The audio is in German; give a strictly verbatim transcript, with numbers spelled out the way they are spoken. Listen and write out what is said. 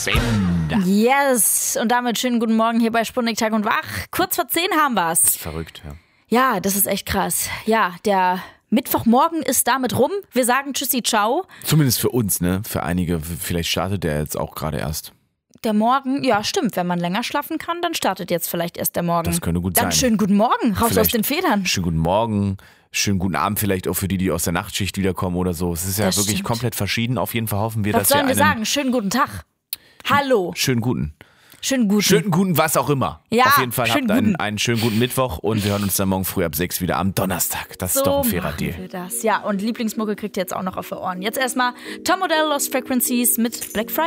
Ende. Yes, und damit schönen guten Morgen hier bei Sputnik Tag und Wach. Kurz vor zehn haben wir's. Verrückt, ja. Ja, das ist echt krass. Ja, der Mittwochmorgen ist damit rum. Wir sagen Tschüssi, ciao. Zumindest für uns, ne? Für einige, vielleicht startet der jetzt auch gerade erst. Der Morgen, ja stimmt, wenn man länger schlafen kann, dann startet jetzt vielleicht erst der Morgen. Das könnte gut dann sein. Dann schönen guten Morgen, raus vielleicht aus den Federn. Schönen guten Morgen, schönen guten Abend vielleicht auch für die, die aus der Nachtschicht wiederkommen oder so. Es ist ja Das wirklich stimmt. komplett verschieden. Auf jeden Fall hoffen wir, Was dass wir sollen wir einen sagen? Schönen guten Tag. Hallo. schönen guten. Schönen guten. Schönen guten, was auch immer. Ja, Auf jeden Fall schönen habt einen, guten. einen schönen guten Mittwoch und wir hören uns dann morgen früh ab sechs wieder am Donnerstag. Das So ist doch ein fairer machen Deal. wir das. Ja, und Lieblingsmucke kriegt ihr jetzt auch noch auf die Ohren. Jetzt erstmal Tom Odell, Lost Frequencies mit Black Friday.